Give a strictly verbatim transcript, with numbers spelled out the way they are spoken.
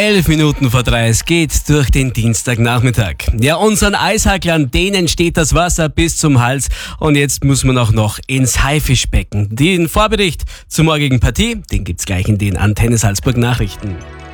Elf Minuten vor drei, es geht durch den Dienstagnachmittag. Ja, unseren Eishacklern, denen steht das Wasser bis zum Hals. Und jetzt muss man auch noch ins Haifischbecken. Den Vorbericht zur morgigen Partie, den gibt's gleich in den Antenne Salzburg Nachrichten.